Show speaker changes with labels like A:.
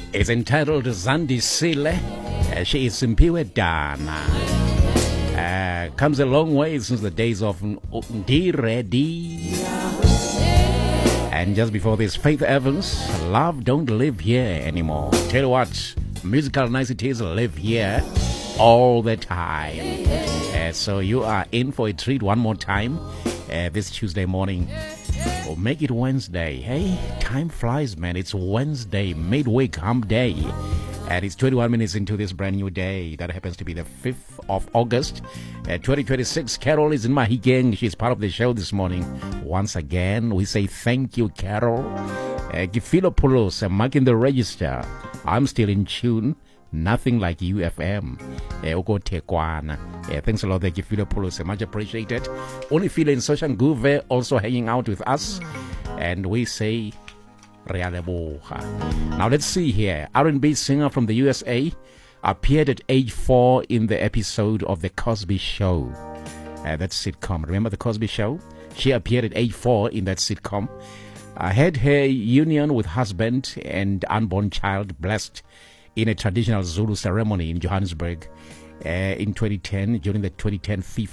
A: It's entitled Zandi Sile. She is Simpiwe Dana. Comes a long way since the days of Ndiredi. And just before this, Faith Evans, Love Don't Live Here Anymore. Tell you what, musical niceties live here all the time. So you are in for a treat one more time this Tuesday morning. Or make it Wednesday. Hey, time flies, man. It's Wednesday, midweek hump day. And it's 21 minutes into this brand new day. That happens to be the 5th of August, 2026. Carol is in Mahikeng. She's part of the show this morning. Once again, we say thank you, Carol. Gifilopoulos, marking the register. I'm still in tune. Nothing like UFM. Thanks a lot, Gifilopoulos. Much appreciated. Only feeling Soshan Guve also hanging out with us. And we say... Now let's see here. R&B singer from the USA appeared at age 4 in the episode of The Cosby Show. That sitcom. Remember The Cosby Show? She appeared at age 4 in that sitcom. Had her union with husband and unborn child blessed in a traditional Zulu ceremony in Johannesburg in 2010 during the 2010 FIFA